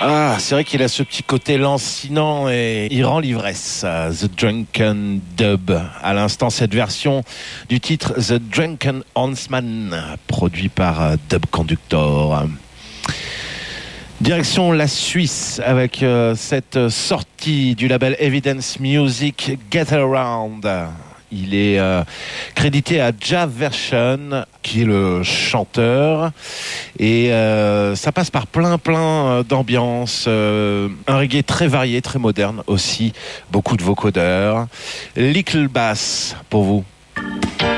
Ah, c'est vrai qu'il a ce petit côté lancinant et il rend l'ivresse. The Drunken Dub. À l'instant, cette version du titre The Drunken Huntsman, produit par Dub Conductor. Direction la Suisse avec cette sortie du label Evidence Music, Get Around. Il est crédité à Jav Version, qui est le chanteur. Et ça passe par plein d'ambiances. Un reggae très varié, très moderne aussi. Beaucoup de vocodeurs. Little Bass pour vous.